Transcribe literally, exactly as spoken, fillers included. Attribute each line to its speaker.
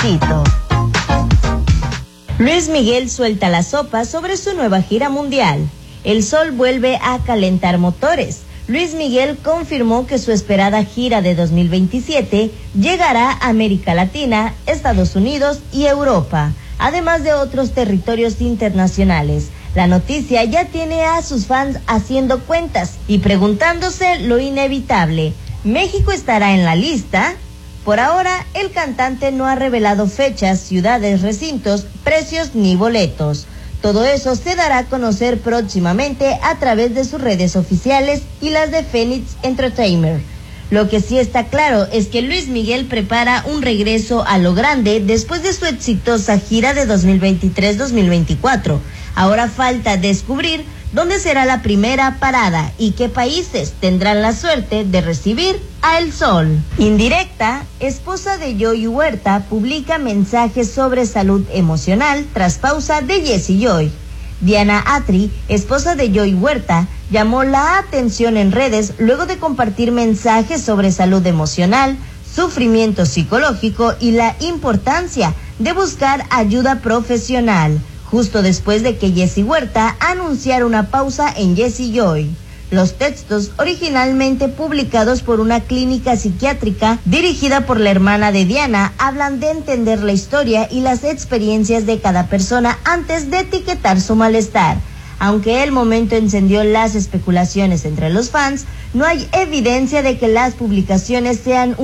Speaker 1: Cafecito. Luis Miguel suelta la sopa sobre su nueva gira mundial. El sol vuelve a calentar motores. Luis Miguel confirmó que su esperada gira de dos mil veintisiete llegará a América Latina, Estados Unidos y Europa, además de otros territorios internacionales. La noticia ya tiene a sus fans haciendo cuentas y preguntándose lo inevitable: ¿México estará en la lista? Por ahora, el cantante no ha revelado fechas, ciudades, recintos, precios ni boletos. Todo eso se dará a conocer próximamente a través de sus redes oficiales y las de Phoenix Entertainment. Lo que sí está claro es que Luis Miguel prepara un regreso a lo grande después de su exitosa gira de dos mil veintitrés dos mil veinticuatro. Ahora falta descubrir dónde será la primera parada y qué países tendrán la suerte de recibir a El Sol. Indirecta, esposa de Joey Huerta, publica mensajes sobre salud emocional tras pausa de Jessie Joy. Diana Atri, esposa de Joey Huerta, llamó la atención en redes luego de compartir mensajes sobre salud emocional, sufrimiento psicológico y la importancia de buscar ayuda profesional, justo después de que Jessie Huerta anunciara una pausa en Jessie Joy. Los textos, originalmente publicados por una clínica psiquiátrica dirigida por la hermana de Diana, hablan de entender la historia y las experiencias de cada persona antes de etiquetar su malestar. Aunque el momento encendió las especulaciones entre los fans, no hay evidencia de que las publicaciones sean un